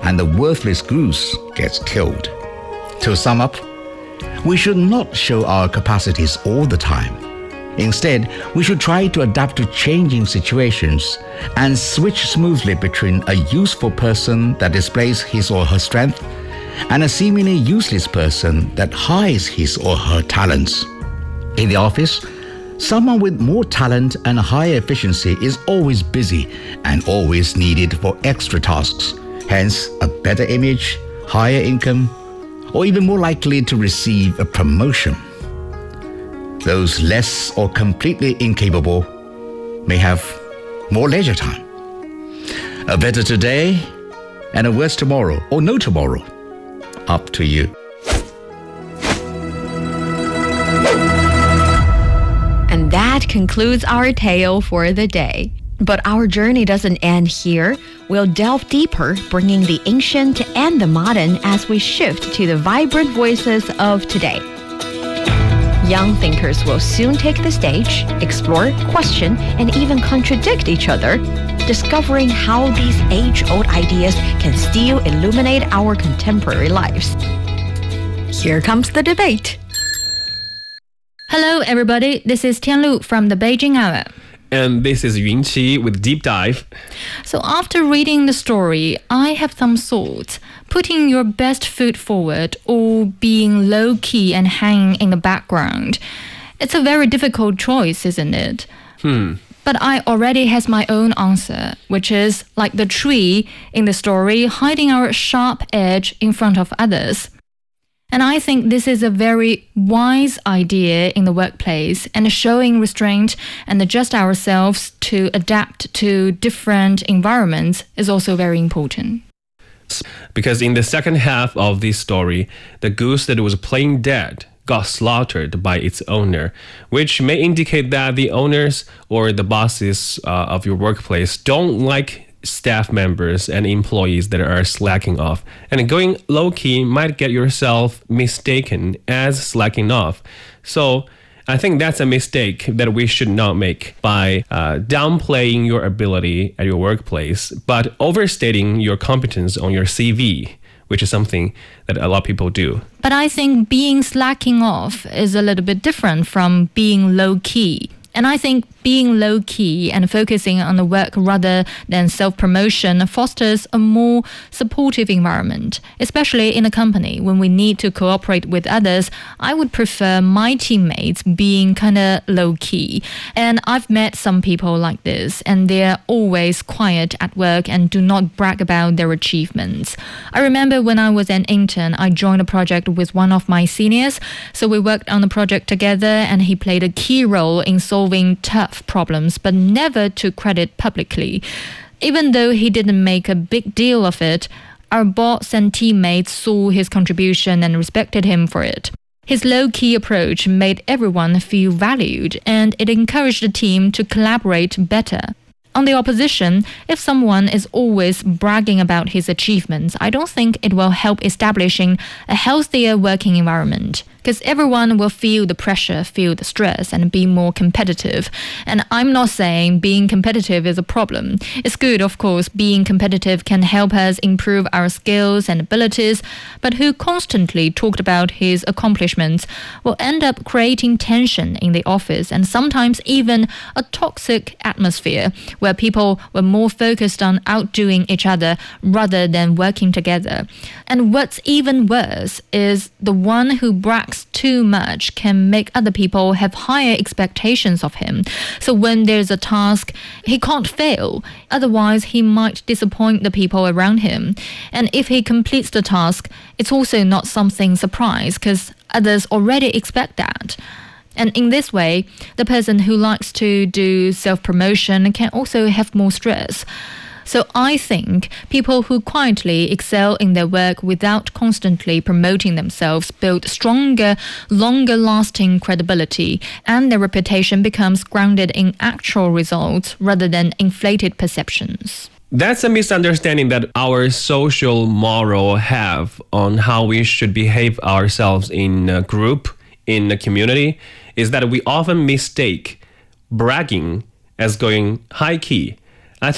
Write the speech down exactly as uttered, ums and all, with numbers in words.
and the worthless goose gets killed. To sum up, we should not show our capacities all the time. Instead, we should try to adapt to changing situations and switch smoothly between a useful person that displays his or her strength and a seemingly useless person that hides his or her talents. In the office, someone with more talent and higher efficiency is always busy and always needed for extra tasks, hence a better image, higher income, or even more likely to receive a promotion. Those less or completely incapable may have more leisure time. A better today and a worse tomorrow, or no tomorrow. Up to you. And that concludes our tale for the day. But our journey doesn't end here. We'll delve deeper, bringing the ancient and the modern as we shift to the vibrant voices of today. Young thinkers will soon take the stage, explore, question, and even contradict each other, discovering how these age-old ideas can still illuminate our contemporary lives. Here comes the debate. Hello, everybody. This is Tianlu from the Beijing Hour. And this is Yunqi with Deep Dive. So after reading the story, I have some thoughts. Putting your best foot forward or being low-key and hanging in the background. It's a very difficult choice, isn't it? Hmm. But I already has my own answer, which is like the tree in the story, hiding our sharp edge in front of others. And I think this is a very wise idea in the workplace, and showing restraint and adjust ourselves to adapt to different environments is also very important. Because in the second half of this story, the goose that was playing dead got slaughtered by its owner, which may indicate that the owners or the bosses uh, of your workplace don't like staff members and employees that are slacking off. And going low-key might get yourself mistaken as slacking off. So I think that's a mistake that we should not make by uh, downplaying your ability at your workplace, but overstating your competence on your C V, which is something that a lot of people do. But I think being slacking off is a little bit different from being low-key. And I think being low-key and focusing on the work rather than self-promotion fosters a more supportive environment, especially in a company when we need to cooperate with others. I would prefer my teammates being kind of low-key. And I've met some people like this, and they're always quiet at work and do not brag about their achievements. I remember when I was an intern, I joined a project with one of my seniors. So we worked on the project together, and he played a key role in solving tough problems, but never took credit publicly. Even though he didn't make a big deal of it, our boss and teammates saw his contribution and respected him for it. His low-key approach made everyone feel valued, and it encouraged the team to collaborate better. On the opposition, if someone is always bragging about his achievements, I don't think it will help establishing a healthier working environment. Because everyone will feel the pressure, feel the stress, and be more competitive. And I'm not saying being competitive is a problem. It's good, of course, being competitive can help us improve our skills and abilities, but who constantly talked about his accomplishments will end up creating tension in the office and sometimes even a toxic atmosphere where people were more focused on outdoing each other rather than working together. And what's even worse is the one who brags too much can make other people have higher expectations of him. So when there's a task, he can't fail. Otherwise, he might disappoint the people around him. And if he completes the task, it's also not something surprise because others already expect that. And in this way, the person who likes to do self-promotion can also have more stress. So I think people who quietly excel in their work without constantly promoting themselves build stronger, longer-lasting credibility, and their reputation becomes grounded in actual results rather than inflated perceptions. That's a misunderstanding that our social moral have on how we should behave ourselves in a group, in a community, is that we often mistake bragging as going high-key.